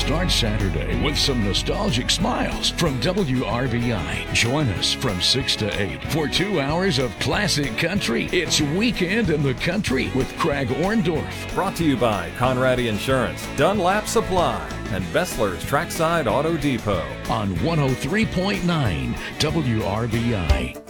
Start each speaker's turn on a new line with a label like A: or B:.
A: Start Saturday with some nostalgic smiles from WRBI. Join us from 6 to 8 for 2 hours of classic country. It's Weekend in the Country with Craig Orndorff.
B: Brought to you by Conradi Insurance, Dunlap Supply, and Bessler's Trackside Auto Depot
A: On 103.9 WRBI.